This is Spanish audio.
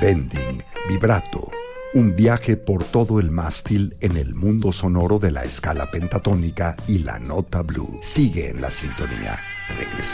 bending, vibrato. Un viaje por todo el mástil en el mundo sonoro de la escala pentatónica y la nota blue. Sigue en la sintonía. Regresamos.